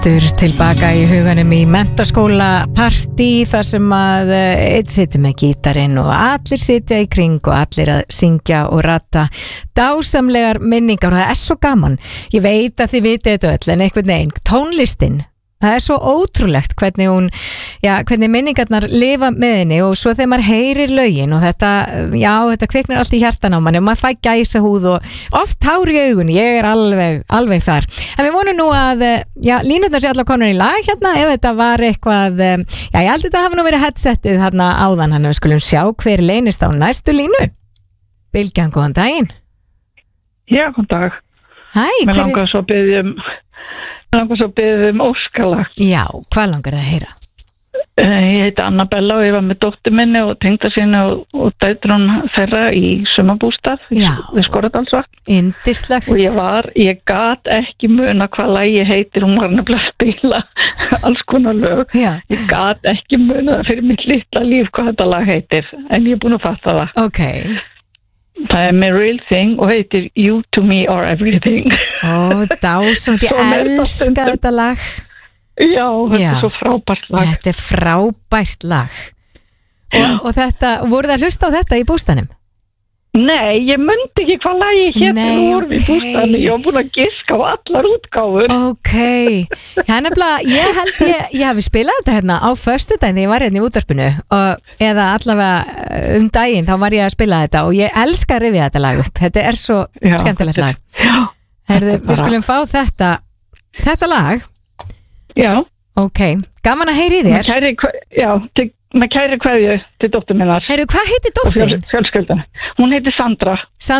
Tilbaka í huganum í menntaskóla partí þar sem að einn situr með gítarinn og allir sitja í kring og allir að syngja og ratta dásamlegar minningar og það svo gaman. Ég veit að þið vitið þetta öll en einhvern veginn, tónlistin það svo ótrúlegt hvernig minningarnar lifa með henni og svo þegar maður heyrir lögin og þetta kviknar allt í hjartan á manni og maður fæ gæsahúð og oft tár í augun, ég alveg þar. En við vonum nú að línurnar sé allar konur í lag hérna ef þetta var eitthvað, ég held þetta hafi nú verið headsetið þarna áðan, hann við skulum sjá hver leynist á næstu línu. Bylgjan, góðan daginn. Já, góðan dag. Hæ, Mér langar svo að biðja óskalag. Já, hvað langar það að heyra? Ég heiti Annabella og ég var með dóttur minni og tengda sinni og dætur hún þeirra í sumarbústað við Skorradalsvatn. Yndislegt. Og ég gat ekki muna hvað lagi heitir, hún var nefnilega að spila alls konar lög. Já. Ég gat ekki muna fyrir mitt litla líf hvað þetta lag heitir, en ég er búin að fatta það. Ok. Það er með Real Thing og heitir You to Me Are Everything. Dásamt, ég elska þetta lag. Já, þetta er svo frábært lag. Þetta er frábært lag. Og þetta, voru það að hlusta á þetta í bústanum? Nei, ég myndi ekki hvað lagi héttir voru í bústanum. Ég var búin að giska á allar útgáfur. Ok, ég held ég hafi spilað þetta hérna á föstudaginn þegar ég var hérna í útvarpinu eða allavega daginn þá var ég að spila þetta og ég elska að rifja þetta lag upp. Þetta er svo skemmtilegt lag. Herðu, við skulum fá þetta lag. Já. Ok, gaman að heyri í þér. Með kæri kveðju til dóttur minnar. Heyrðu, hvað heitir dótturin? Fjölskyldan. Hún heitir Sandra.